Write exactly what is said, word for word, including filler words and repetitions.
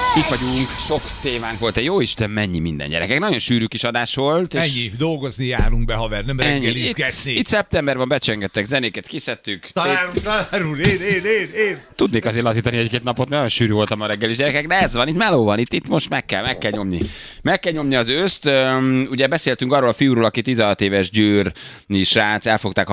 Itt vagyunk, sok témánk volt, de jó Isten, mennyi minden, gyerekek. Nagyon sűrű kis adás volt. És ennyi, dolgozni járunk be, haver, nem reggelizgetni. Itt, itt szeptemberben becsengettek zenéket, kiszedtük. Tanárul, én, én, én, én. Tudnék azért lazítani egy-két napot, mert olyan sűrű voltam a reggel is, gyerekek, de ez van, itt meló van, itt, itt most meg kell, meg kell nyomni. Meg kell nyomni az őszt. Ugye beszéltünk arról a fiúról, aki tizenhat éves győrni srác, elfogták